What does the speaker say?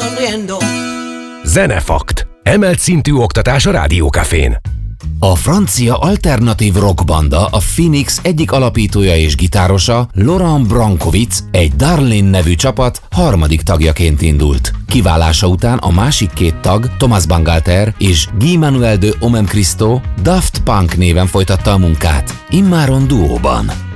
sonriendo. Zenefakt. Emelt szintű oktatás a Rádiókafén. A francia alternatív rockbanda, a Phoenix egyik alapítója és gitárosa, Laurent Brankovic, egy Darlene nevű csapat harmadik tagjaként indult. Kiválása után a másik két tag, Thomas Bangalter és Guy Manuel de Homem Christo, Daft Punk néven folytatta a munkát, immáron duóban.